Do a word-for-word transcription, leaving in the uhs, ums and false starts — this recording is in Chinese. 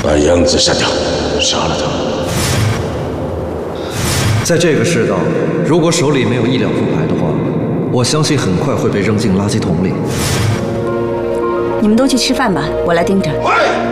把杨子杀掉，杀了他。 在这个世道，如果手里没有一两副牌的话，我相信很快会被扔进垃圾桶里。 你们都去吃饭吧，我来盯着。 喂！